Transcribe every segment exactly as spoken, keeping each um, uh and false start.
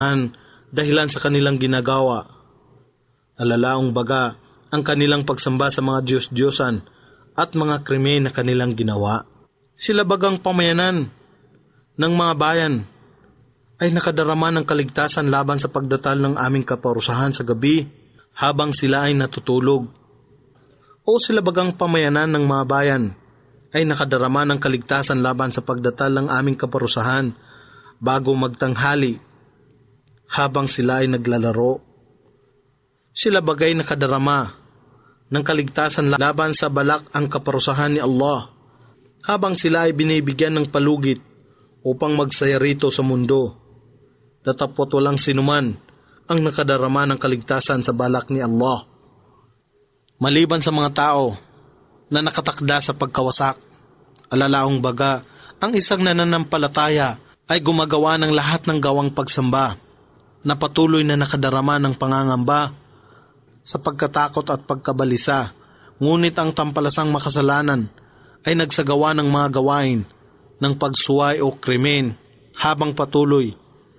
dahilan sa kanilang ginagawa. Alalaong baga ang kanilang pagsamba sa mga Diyos-Diyosan at mga krimen na kanilang ginawa. Sila bagang pamayanan ng mga bayan ay nakadarama ng kaligtasan laban sa pagdatal ng aming kaparusahan sa gabi habang sila ay natutulog. O sila bagang pamayanan ng mga bayan ay nakadarama ng kaligtasan laban sa pagdatal ng aming kaparusahan bago magtanghali habang sila ay naglalaro. Sila bagay nakadarama ng kaligtasan laban sa balak ang kaparusahan ni Allah habang sila ay binibigyan ng palugit upang magsaya rito sa mundo. Datapot walang sinuman ang nakadarama ng kaligtasan sa balak ni Allah, maliban sa mga tao na nakatakda sa pagkawasak. Alalaong baga, ang isang nananampalataya ay gumagawa ng lahat ng gawang pagsamba na patuloy na nakadarama ng pangangamba sa pagkatakot at pagkabalisa, ngunit ang tampalasang makasalanan ay nagsagawa ng mga gawain ng pagsuway o krimen habang patuloy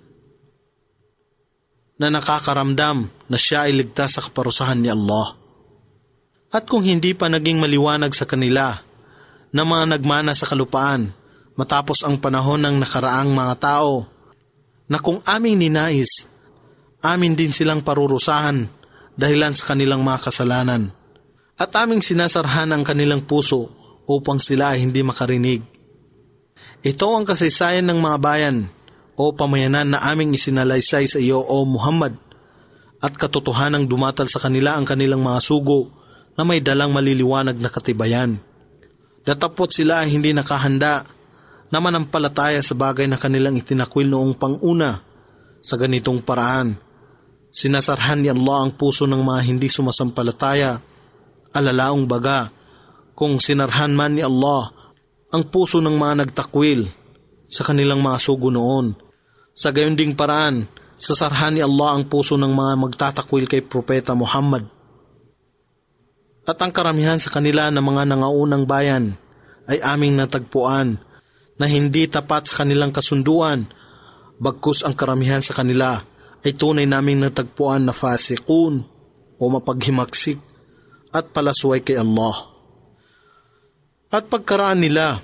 na nakakaramdam na siya ay ligtas sa kaparusahan ni Allah. At kung hindi pa naging maliwanag sa kanila na mga nagmana sa kalupaan matapos ang panahon ng nakaraang mga tao na kung aming ninais, amin din silang parurusahan dahilan sa kanilang mga kasalanan at aming sinasarhan ang kanilang puso upang sila ay hindi makarinig. Ito ang kasaysayan ng mga bayan o pamayanan na aming isinalaysay sa iyo o Muhammad, at katotohanang dumatal sa kanila ang kanilang mga sugo na may dalang maliliwanag na katibayan. Datapot sila ay hindi nakahanda na manampalataya sa bagay na kanilang itinakwil noong panguna. Sa ganitong paraan, sinasarhan ni Allah ang puso ng mga hindi sumasampalataya. Alalaong baga, kung sinarhan man ni Allah ang puso ng mga nagtakwil sa kanilang mga sugo noon, sa gayon ding paraan, sasarhan ni Allah ang puso ng mga magtatakwil kay Propeta Muhammad. At ang karamihan sa kanila na mga nangaunang bayan ay aming natagpuan na hindi tapat sa kanilang kasunduan, bagkus ang karamihan sa kanila ay tunay naming natagpuan na fasikun o mapaghimaksik at palasway kay Allah. At pagkaraan nila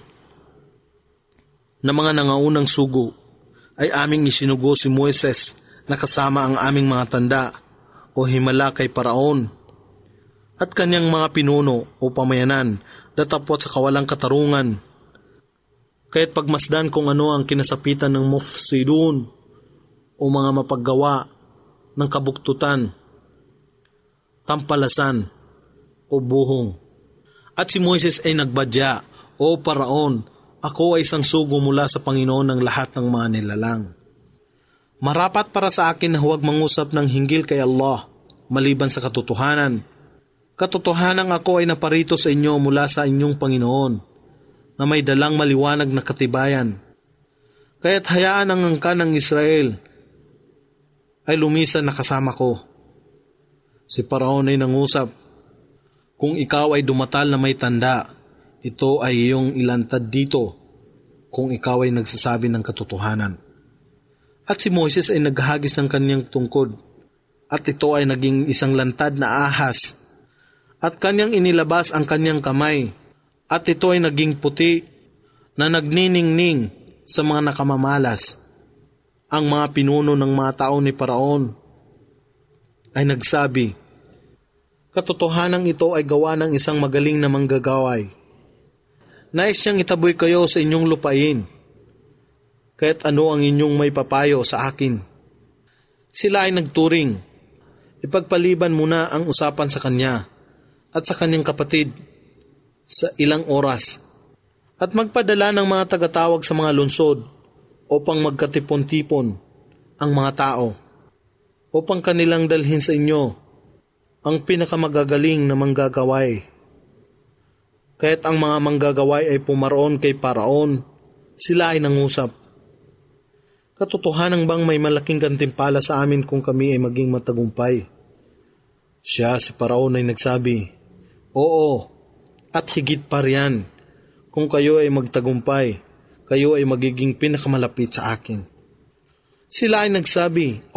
na mga nangaunang sugo ay aming isinugo si Moises na kasama ang aming mga tanda o himala kay Paraon at kanyang mga pinuno o pamayanan, datapot sa kawalang katarungan. Kaya't pagmasdan kung ano ang kinasapitan ng mufsidun o mga mapaggawa ng kabuktutan, tampalasan o buhong. At si Moises ay nagbadya, o Paraon, ako ay isang sugo mula sa Panginoon ng lahat ng mga nilalang. Marapat para sa akin na huwag mangusap ng hinggil kay Allah, maliban sa katotohanan. Katotohanan ako ay naparito sa inyo mula sa inyong Panginoon, na may dalang maliwanag na katibayan. Kaya't hayaan ang angkan ng Israel ay lumisan na kasama ko. Si Paraon ay nangusap, kung ikaw ay dumatal na may tanda, ito ay iyong ilantad dito kung ikaw ay nagsasabi ng katotohanan. At si Moises ay naghagis ng kanyang tungkod, at ito ay naging isang lantad na ahas, at kanyang inilabas ang kanyang kamay, at ito ay naging puti na nagniningning sa mga nakamamalas. Ang mga pinuno ng mga tao ni Paraon ay nagsabi, katotohanang ito ay gawa ng isang magaling na manggagaway. Nais niyang itaboy kayo sa inyong lupain, kaya't ano ang inyong may papayo sa akin? Sila ay nagturing, ipagpaliban muna ang usapan sa kanya at sa kanyang kapatid sa ilang oras, at magpadala ng mga tagatawag sa mga lungsod upang magkatipon-tipon ang mga tao, upang kanilang dalhin sa inyo ang pinakamagagaling na manggagaway. Kaya't ang mga manggagaway ay pumaroon kay Paraon, sila ay nangusap, katotohanan bang may malaking gantimpala sa amin kung kami ay maging matagumpay? Siya, si Paraon, ay nagsabi, oo, at higit pa riyan, kung kayo ay magtagumpay, kayo ay magiging pinakamalapit sa akin. Sila ay nagsabi,